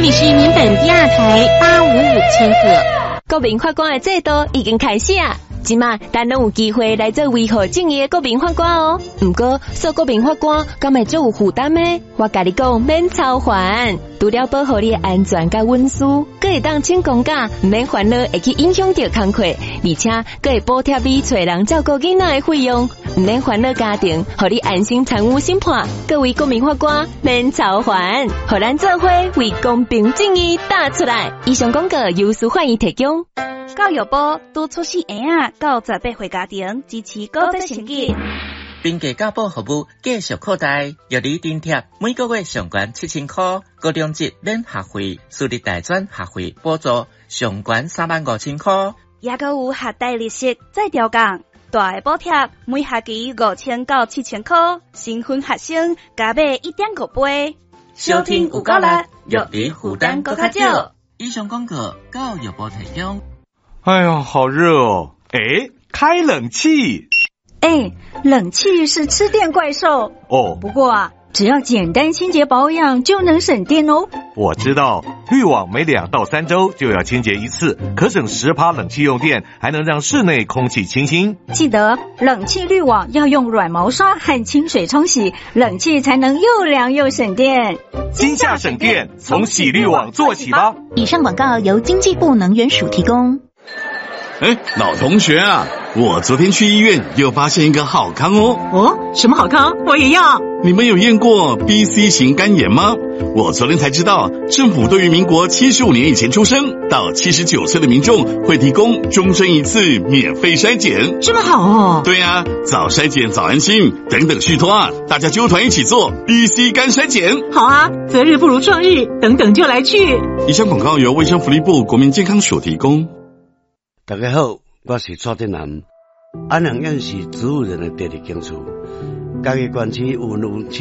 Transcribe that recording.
里是民本第二台855千赫。 国民法官的制度已经开始啊！即马咱拢有机会来做维护正义的国民法官哦。不过做国民法官敢会足有负担呢？我甲你讲，免操烦，除了保护你的安全甲隐私，佫会当请公假，唔免烦恼会去影响到工课，而且佫会补贴你找人照顾囡仔的费用，唔免烦恼家庭，互你安心参与审判。各位国民法官免操烦，互咱做伙为公平正义打出来。以上广告由司法院提供。 教育部拄出世婴仔到18岁家庭支持高职成绩。 并给教保服务继续扩大，约你津贴每个月上悬7000块，高中级免学费，私立大专学费补助上悬35000块， 也阁有学贷利息再调降，大的补贴每学期5000到7000块，新婚学生加买1.5倍。 收听有够力，约你负担更较少。以上广告教育部提供。 哎呀，好热哦！开冷气。 冷气是吃电怪兽哦。 不过啊，只要简单清洁保养就能省电哦。 我知道，滤网每2到3周就要清洁一次，可省10%冷气用电，还能让室内空气清新。 记得冷气滤网要用软毛刷和清水冲洗，冷气才能又凉又省电。 今夏省电，从洗滤网做起吧。 以上广告由经济部能源署提供。 老同学啊，我昨天去医院又发现一个好康哦。 哦，什么好康？我也要。 你们有验过 BC 型肝炎吗？我昨天才知道，政府对于民国75年以前出生到79岁的民众会提供终身一次免费筛检。 这么好哦。 对啊，早筛检早安心，等等续托啊，大家揪团一起做 BC 肝筛检。 好啊，择日不如撞日，等等就来去。 以上广告由卫生福利部国民健康署提供。 大家好，我是蔡振南。安阳院是植物人的第二间厝，嘉义县市云林